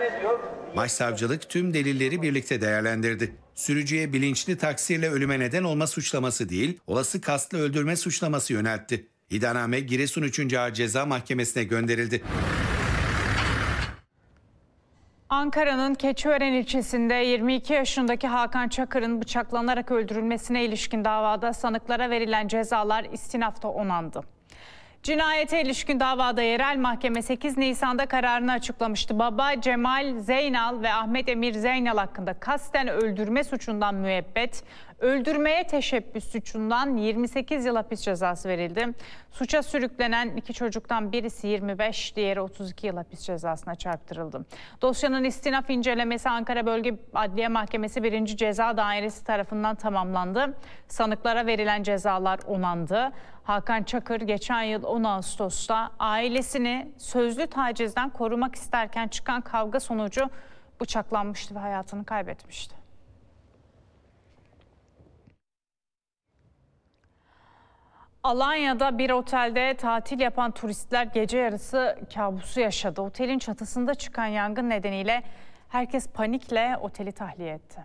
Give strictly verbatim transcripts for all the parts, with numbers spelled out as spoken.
Başsavcılık tüm delilleri birlikte değerlendirdi. Sürücüye bilinçli taksirle ölüme neden olma suçlaması değil, olası kastlı öldürme suçlaması yöneltti. İddianame Giresun üçüncü Ağır Ceza Mahkemesi'ne gönderildi. Ankara'nın Keçiören ilçesinde yirmi iki yaşındaki Hakan Çakır'ın bıçaklanarak öldürülmesine ilişkin davada sanıklara verilen cezalar istinafta onandı. Cinayete ilişkin davada yerel mahkeme sekiz Nisan'da kararını açıklamıştı. Baba Cemal Zeynal ve Ahmet Emir Zeynal hakkında kasten öldürme suçundan müebbet, öldürmeye teşebbüs suçundan yirmi sekiz yıl hapis cezası verildi. Suça sürüklenen iki çocuktan birisi yirmi beş, diğeri otuz iki yıl hapis cezasına çarptırıldı. Dosyanın istinaf incelemesi Ankara Bölge Adliye Mahkemesi birinci Ceza Dairesi tarafından tamamlandı. Sanıklara verilen cezalar onandı. Hakan Çakır geçen yıl on Ağustos'ta ailesini sözlü tacizden korumak isterken çıkan kavga sonucu bıçaklanmıştı ve hayatını kaybetmişti. Alanya'da bir otelde tatil yapan turistler gece yarısı kabusu yaşadı. Otelin çatısında çıkan yangın nedeniyle herkes panikle oteli tahliye etti.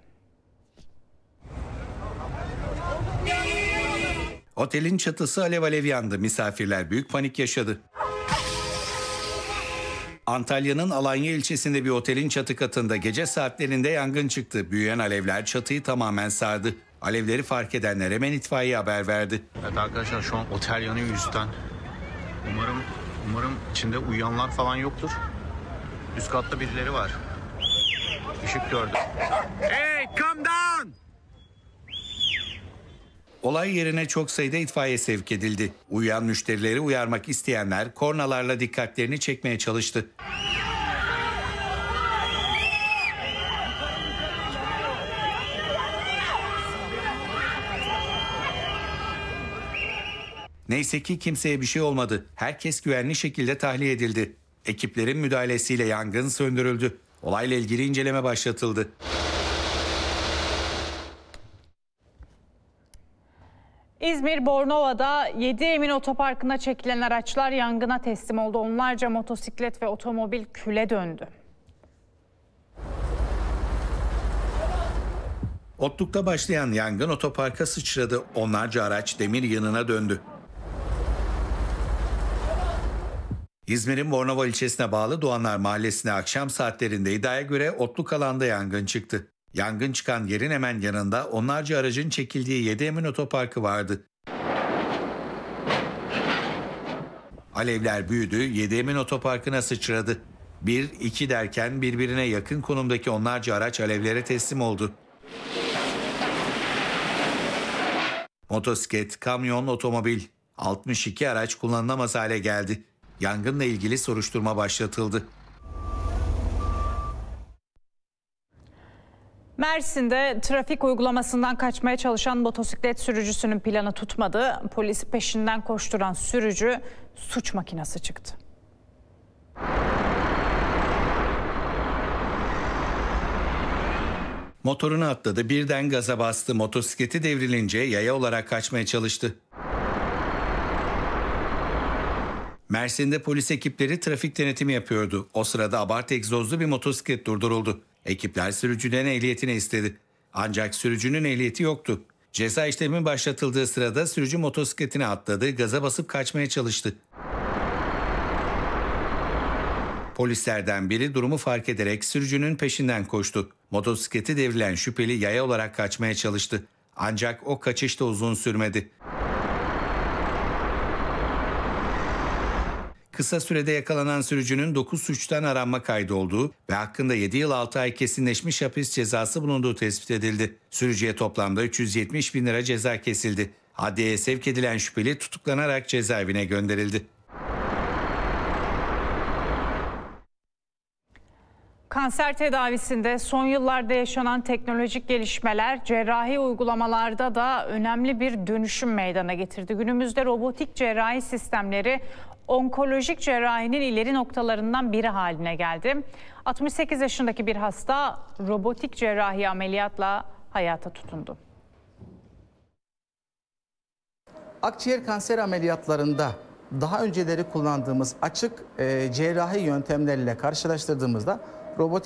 Otelin çatısı alev alev yandı. Misafirler büyük panik yaşadı. Antalya'nın Alanya ilçesinde bir otelin çatı katında gece saatlerinde yangın çıktı. Büyüyen alevler çatıyı tamamen sardı. Alevleri fark edenler hemen itfaiye haber verdi. Evet arkadaşlar, şu an otel yanıyor yüzden. Umarım umarım içinde uyuyanlar falan yoktur. Üst katta birileri var. Işık gördüm. Hey, calm down! Olay yerine çok sayıda itfaiye sevk edildi. Uyuyan müşterileri uyarmak isteyenler kornalarla dikkatlerini çekmeye çalıştı. Neyse ki kimseye bir şey olmadı. Herkes güvenli şekilde tahliye edildi. Ekiplerin müdahalesiyle yangın söndürüldü. Olayla ilgili inceleme başlatıldı. İzmir Bornova'da Yedi Emin Otoparkı'na çekilen araçlar yangına teslim oldu. Onlarca motosiklet ve otomobil küle döndü. Otluk'ta başlayan yangın otoparka sıçradı. Onlarca araç demir yanına döndü. İzmir'in Bornova ilçesine bağlı Doğanlar Mahallesi'ne akşam saatlerinde iddiaya göre otluk alanda yangın çıktı. Yangın çıkan yerin hemen yanında onlarca aracın çekildiği Yedi Emin Otoparkı vardı. Alevler büyüdü, Yedi Emin Otoparkı'na sıçradı. Bir, iki derken birbirine yakın konumdaki onlarca araç alevlere teslim oldu. Motosiklet, kamyon, otomobil, altmış iki araç kullanılamaz hale geldi. Yangınla ilgili soruşturma başlatıldı. Mersin'de trafik uygulamasından kaçmaya çalışan motosiklet sürücüsünün planı tutmadı. Polisi peşinden koşturan sürücü suç makinesi çıktı. Motorunu atladı, birden gaza bastı. Motosikleti devrilince yaya olarak kaçmaya çalıştı. Mersin'de polis ekipleri trafik denetimi yapıyordu. O sırada abartı egzozlu bir motosiklet durduruldu. Ekipler sürücüden ehliyetini istedi. Ancak sürücünün ehliyeti yoktu. Ceza işlemi başlatıldığı sırada sürücü motosikletine atladı, gaza basıp kaçmaya çalıştı. Polislerden biri durumu fark ederek sürücünün peşinden koştu. Motosikleti devrilen şüpheli yaya olarak kaçmaya çalıştı. Ancak o kaçış da uzun sürmedi. Kısa sürede yakalanan sürücünün dokuz suçtan aranma kaydı olduğu ve hakkında yedi yıl altı ay kesinleşmiş hapis cezası bulunduğu tespit edildi. Sürücüye toplamda üç yüz yetmiş bin lira ceza kesildi. Adliyeye sevk edilen şüpheli tutuklanarak cezaevine gönderildi. Kanser tedavisinde son yıllarda yaşanan teknolojik gelişmeler cerrahi uygulamalarda da önemli bir dönüşüm meydana getirdi. Günümüzde robotik cerrahi sistemleri onkolojik cerrahinin ileri noktalarından biri haline geldi. altmış sekiz yaşındaki bir hasta robotik cerrahi ameliyatla hayata tutundu. Akciğer kanser ameliyatlarında daha önceleri kullandığımız açık e, cerrahi yöntemlerle karşılaştırdığımızda robotik